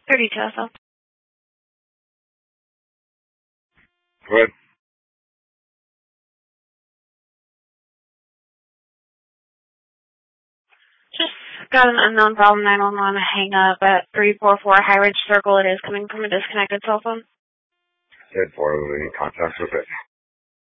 32 SL. Go ahead. Just got an unknown problem 911 hang up at 344 High Ridge Circle. It is coming from a disconnected cell phone. 10-4, any contacts with it?